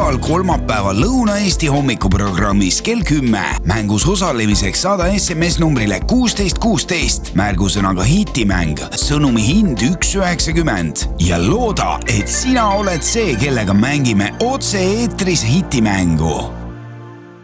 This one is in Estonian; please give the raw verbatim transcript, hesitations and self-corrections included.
igal kolmapäeval Lõuna-Eesti hommikuprogrammis kell kümme. Mängus osalemiseks saada S M S numbrile kuusteist kuusteist. Märgusõnaga hitimäng. Sõnumi hind üks üheksakümmend. Ja looda, et sina oled see, kellega mängime otse eetris hitimängu.